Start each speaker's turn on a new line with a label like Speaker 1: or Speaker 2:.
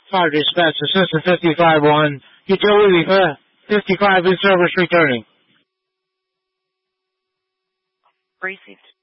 Speaker 1: 5 dispatch to System 55-1. Utility 55 in service returning.
Speaker 2: Received.